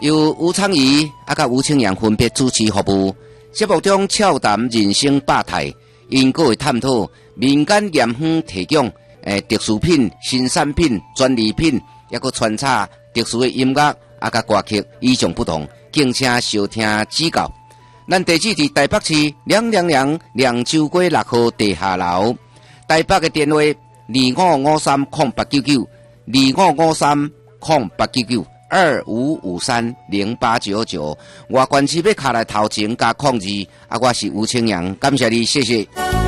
由吴昌仪甲吴清阳分别主持服务。节目中俏谈人生百态，因各会探讨民间盐坊提供特殊品、新产品、专利品，也佫穿插特殊的音乐甲歌曲，与众不同，敬请收听指教。咱地址伫台北市亮州街6號地下樓，台北嘅電話2553089925530899，25530899，外縣市要卡來頭前加控制，我是吳清陽，感謝你，謝謝。